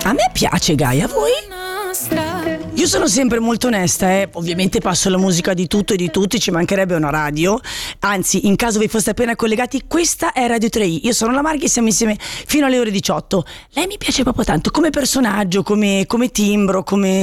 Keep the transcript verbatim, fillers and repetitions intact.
A me piace Gaia, a voi? Io sono sempre molto onesta, eh. Ovviamente passo la musica di tutto e di tutti, ci mancherebbe una radio. Anzi, in caso vi foste appena collegati, questa è Radio tre i. Io sono la Marghi e siamo insieme fino alle ore diciotto. Lei mi piace proprio tanto come personaggio, come, come timbro, come